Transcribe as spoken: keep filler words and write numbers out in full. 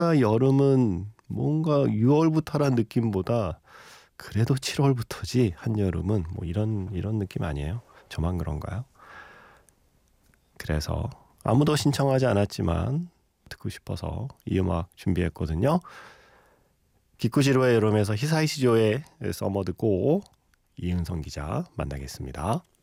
여름은 뭔가 유월부터란 느낌보다 그래도 칠월부터지 한여름은 뭐 이런 이런 느낌 아니에요? 저만 그런가요? 그래서 아무도 신청하지 않았지만 듣고 싶어서 이 음악 준비했거든요. 기쿠지로의 여름에서 히사이시조의 서머 듣고 이은성 기자 만나겠습니다.